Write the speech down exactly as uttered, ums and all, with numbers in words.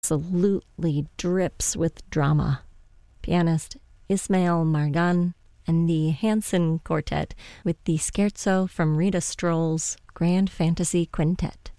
absolutely drips with drama. Pianist Ismail Margan and the Hanson Quartet with the Scherzo from Rita Stroll's Grand Fantasy Quintet.